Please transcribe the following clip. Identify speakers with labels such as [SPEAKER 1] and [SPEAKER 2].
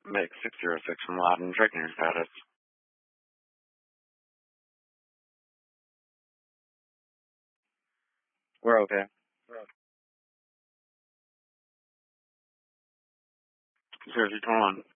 [SPEAKER 1] Make 606 from Loudon, check your status. We're okay. Here's your 21.